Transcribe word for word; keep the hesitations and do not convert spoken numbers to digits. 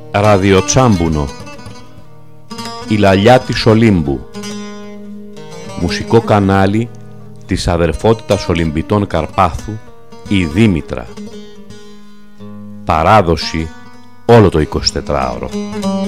Ραδιοτσάμπουνο, η λαλιά της Ολύμπου, μουσικό κανάλι της αδερφότητας Ολυμπιτών Καρπάθου, η Δήμητρα. Παράδοση όλο το εικοσιτετράωρο.